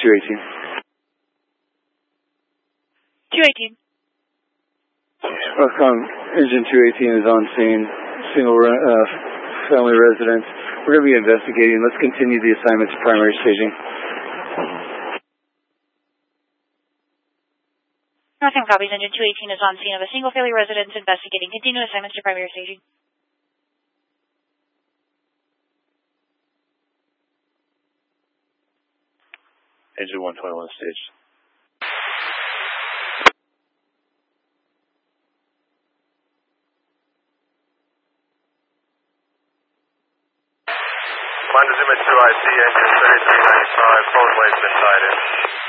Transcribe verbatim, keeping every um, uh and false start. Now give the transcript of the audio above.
two eighteen. two eighteen. Welcome. Engine two eighteen is on scene. Single uh, family residence. We're going to be investigating. Let's continue the assignment to primary staging. Northern copies. Engine two eighteen is on scene of a single family residence investigating. Continue assignments to primary staging. Engine one twenty-one staged. Commander Zuma two I C, engine thirty-three ninety-five, forward wave's been tied in.